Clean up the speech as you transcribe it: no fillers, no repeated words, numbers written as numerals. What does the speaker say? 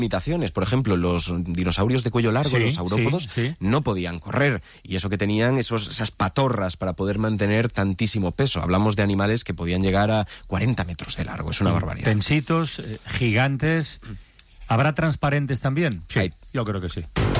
limitaciones. Por ejemplo, los dinosaurios de cuello largo, los saurópodos, no podían correr. Y eso que tenían esas patorras para poder mantener tantísimo peso. Hablamos de animales que podían llegar a 40 metros de largo. Es una barbaridad. Tensitos, gigantes. ¿Habrá transparentes también? Sí. Yo creo que sí.